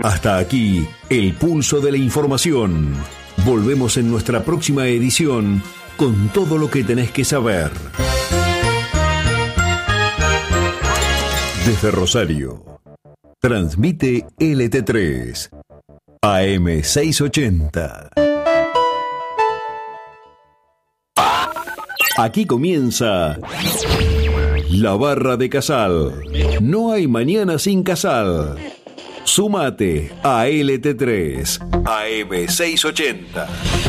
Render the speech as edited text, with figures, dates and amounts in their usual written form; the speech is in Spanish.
Hasta aquí, el pulso de la información. Volvemos en nuestra próxima edición con todo lo que tenés que saber. Desde Rosario, transmite LT3, AM 680. Aquí comienza La Barra de Casal. No hay mañana sin Casal. Súmate a LT3, AM 680.